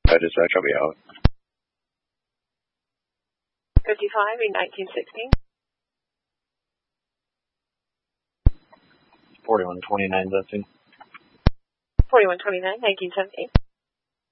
Dispatch, I'll be out. 55 in 1916. 4129 Dusty. 4129, 1917.